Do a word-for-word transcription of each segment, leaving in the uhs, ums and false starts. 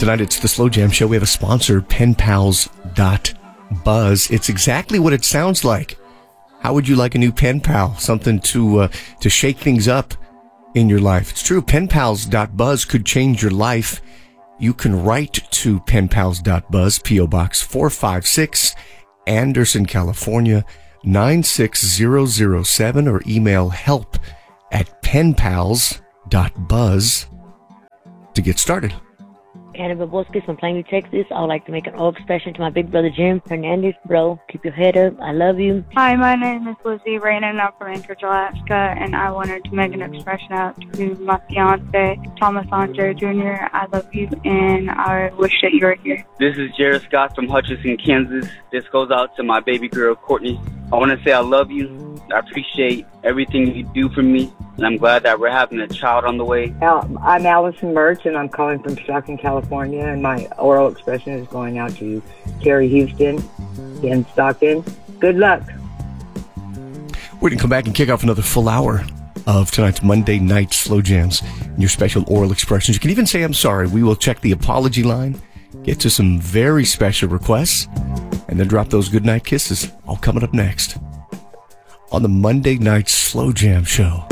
Tonight it's the Slow Jam Show. We have a sponsor, pen pals dot buzz. It's exactly what it sounds like. How would you like a new pen pal? Something to uh, to shake things up in your life. It's true. pen pals dot buzz could change your life. You can write to pen pals dot buzz, P O Box four five six, Anderson, California, nine six zero zero seven, or email help at pen pals dot buzz to get started. Annabelle Bosques from Plainview, Texas. I would like to make an oral expression to my big brother Jim Hernandez. Bro, keep your head up. I love you. Hi, my name is Lizzie Rain, and I'm from Anchorage, Alaska, and I wanted to make an expression out to my fiance, Thomas Andre Junior I love you, and I wish that you were here. This is Jared Scott from Hutchinson, Kansas. This goes out to my baby girl, Courtney. I want to say I love you. I appreciate everything you do for me, and I'm glad that we're having a child on the way. I'm Allison Merch, and I'm calling from Stockton, California, and my oral expression is going out to Carrie Houston in Stockton. Good luck. We're going to come back and kick off another full hour of tonight's Monday night Slow Jams and your special oral expressions. You can even say, I'm sorry. We will check the apology line, get to some very special requests, and then drop those goodnight kisses. All coming up next on the Monday night Slow Jam Show.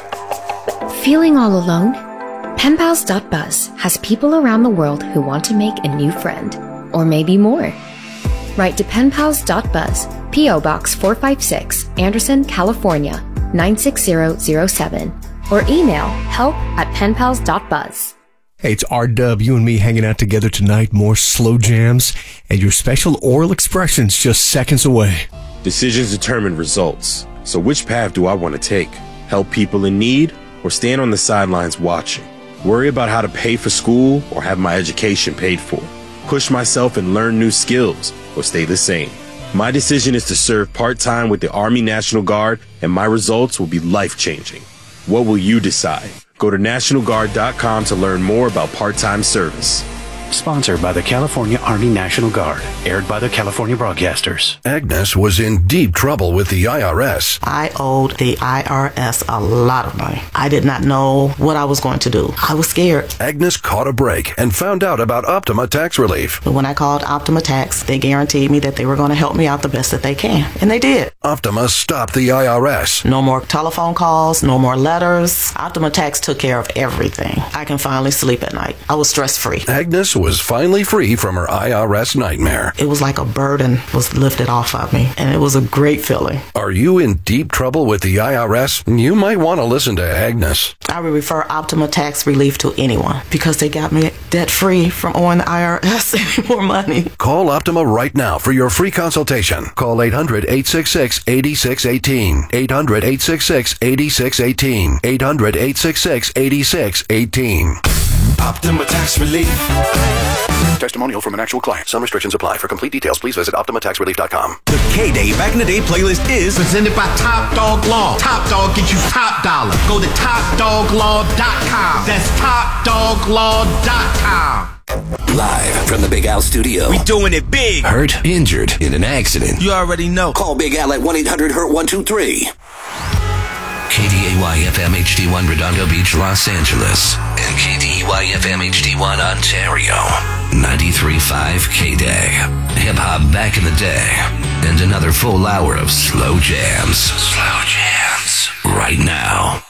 Feeling all alone? pen pals dot buzz has people around the world who want to make a new friend, or maybe more. Write to pen pals dot buzz, P O Box four five six, Anderson, California, nine six zero zero seven, or email help at pen pals dot buzz. Hey, it's R-Dub, you and me hanging out together tonight. More slow jams and your special oral expressions just seconds away. Decisions determine results. So which path do I want to take? Help people in need or stand on the sidelines watching? Worry about how to pay for school or have my education paid for? Push myself and learn new skills or stay the same? My decision is to serve part-time with the Army National Guard, and my results will be life-changing. What will you decide? Go to national guard dot com to learn more about part-time service. Sponsored by the California Army National Guard. Aired by the California Broadcasters. Agnes was in deep trouble with the I R S. I owed the I R S a lot of money. I did not know what I was going to do. I was scared. Agnes caught a break and found out about Optima Tax Relief. When I called Optima Tax, they guaranteed me that they were going to help me out the best that they can. And they did. Optima stopped the I R S. No more telephone calls, no more letters. Optima Tax took care of everything. I can finally sleep at night. I was stress-free. Agnes was finally free from her I R S nightmare. It was like a burden was lifted off of me, and it was a great feeling. Are you in deep trouble with the I R S? You might want to listen to Agnes. I would refer Optima Tax Relief to anyone because they got me debt-free from owing the I R S any more money. Call Optima right now for your free consultation. Call eight hundred, eight six six, eight six one eight. eight hundred, eight six six, eight six one eight. eight hundred, eight six six, eight six one eight. Optima Tax Relief. Testimonial from an actual client. Some restrictions apply. For complete details, please visit optima tax relief dot com. The K-Day Back in the Day playlist is presented by Top Dog Law. Top Dog gets you top dollar. Go to top dog law dot com. That's top dog law dot com. Live from the Big Al studio. We doing it big. Hurt, injured in an accident. You already know. Call Big Al at one eight hundred hurt one two three. K D A Y F M H D one Redondo Beach, Los Angeles, and K D E Y F M H D one Ontario. ninety-three point five K-Day. Hip-hop back in the day. And another full hour of slow jams. Slow jams. Right now.